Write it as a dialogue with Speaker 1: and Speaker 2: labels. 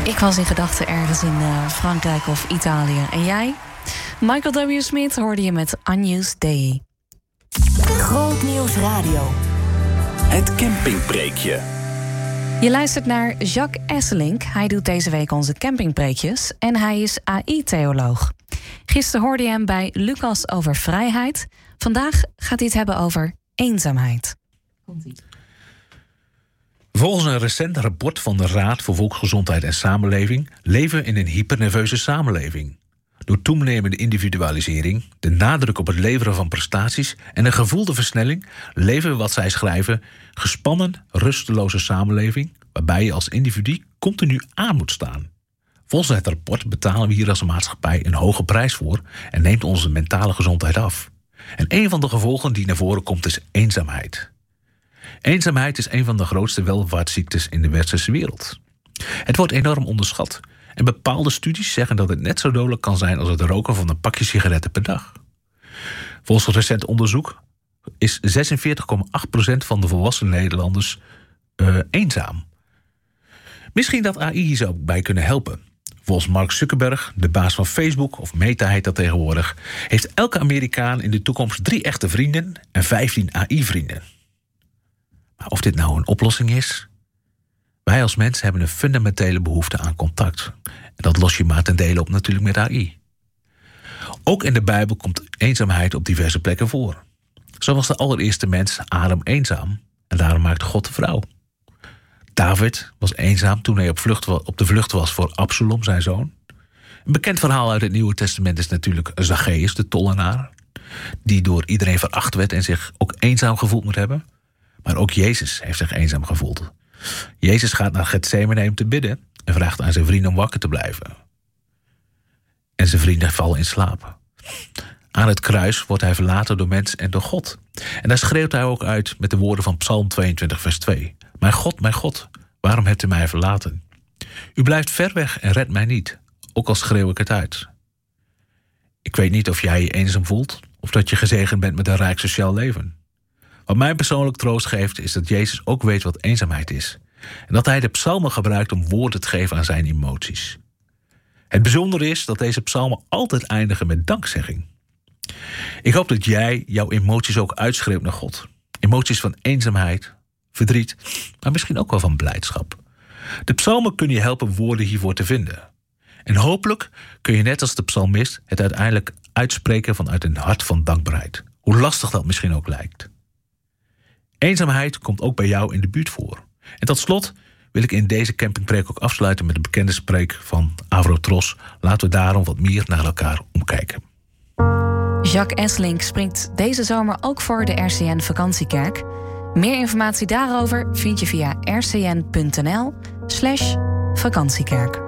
Speaker 1: Ik was in gedachten ergens in Frankrijk of Italië. En jij? Michael W. Smith hoorde je met Agnus Dei.
Speaker 2: Grootnieuws Radio.
Speaker 3: Het campingpreekje.
Speaker 1: Je luistert naar Jacques Esselink. Hij doet deze week onze campingpreekjes. En hij is AI-theoloog. Gisteren hoorde je hem bij Lucas over vrijheid. Vandaag gaat hij het hebben over eenzaamheid. Komt-ie.
Speaker 4: Volgens een recent rapport van de Raad voor Volksgezondheid en Samenleving leven we in een hypernerveuze samenleving. Door toenemende individualisering, de nadruk op het leveren van prestaties en een gevoelde versnelling leven we, wat zij schrijven, gespannen, rusteloze samenleving waarbij je als individu continu aan moet staan. Volgens het rapport betalen we hier als maatschappij een hoge prijs voor en neemt onze mentale gezondheid af. En een van de gevolgen die naar voren komt is eenzaamheid. Eenzaamheid is een van de grootste welvaartsziektes in de westerse wereld. Het wordt enorm onderschat. En bepaalde studies zeggen dat het net zo dodelijk kan zijn als het roken van een pakje sigaretten per dag. Volgens een recent onderzoek is 46,8% van de volwassen Nederlanders eenzaam. Misschien dat AI hier zou bij kunnen helpen. Volgens Mark Zuckerberg, de baas van Facebook, of Meta heet dat tegenwoordig, heeft elke Amerikaan in de toekomst 3 echte vrienden en 15 AI-vrienden. Maar of dit nou een oplossing is? Wij als mensen hebben een fundamentele behoefte aan contact. En dat los je maar ten dele op natuurlijk met AI. Ook in de Bijbel komt eenzaamheid op diverse plekken voor. Zo was de allereerste mens Adam eenzaam. En daarom maakte God de vrouw. David was eenzaam toen hij op de vlucht was voor Absalom, zijn zoon. Een bekend verhaal uit het Nieuwe Testament is natuurlijk Zacchaeus, de tollenaar, die door iedereen veracht werd en zich ook eenzaam gevoeld moet hebben. Maar ook Jezus heeft zich eenzaam gevoeld. Jezus gaat naar Getsemane om te bidden en vraagt aan zijn vrienden om wakker te blijven. En zijn vrienden vallen in slaap. Aan het kruis wordt hij verlaten door mensen en door God. En daar schreeuwt hij ook uit met de woorden van Psalm 22 vers 2. Mijn God, waarom hebt u mij verlaten? U blijft ver weg en redt mij niet, ook al schreeuw ik het uit. Ik weet niet of jij je eenzaam voelt of dat je gezegend bent met een rijk sociaal leven. Wat mij persoonlijk troost geeft is dat Jezus ook weet wat eenzaamheid is. En dat hij de psalmen gebruikt om woorden te geven aan zijn emoties. Het bijzondere is dat deze psalmen altijd eindigen met dankzegging. Ik hoop dat jij jouw emoties ook uitschreeuwt naar God. Emoties van eenzaamheid, verdriet, maar misschien ook wel van blijdschap. De psalmen kunnen je helpen woorden hiervoor te vinden. En hopelijk kun je net als de psalmist het uiteindelijk uitspreken vanuit een hart van dankbaarheid. Hoe lastig dat misschien ook lijkt. Eenzaamheid komt ook bij jou in de buurt voor. En tot slot wil ik in deze campingpreek ook afsluiten met de bekende spreek van Avro Tros. Laten we daarom wat meer naar elkaar omkijken.
Speaker 1: Jacques Esselink springt deze zomer ook voor de RCN Vakantiekerk. Meer informatie daarover vind je via rcn.nl/vakantiekerk.